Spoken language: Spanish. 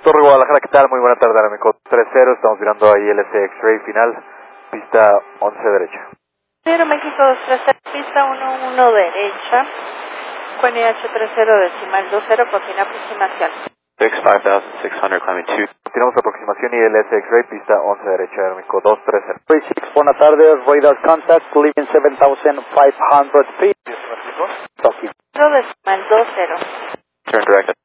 Torre Guadalajara, ¿qué tal? Muy buena tarde, Aramco 30, estamos mirando ahí el X-Ray final, pista 11 derecha. Cero México 230, pista 11 derecha, con IH30 decimal 20, continúa aproximación. X5600 climbing 2. Continuamos aproximación y el X-Ray, pista 11 derecha, Aramco 230. 36, buenas tardes, radar contact, leaving 7500 feet. ¿Sí, se me explicó? Tokyo. 0 decimal 20. Turn direct.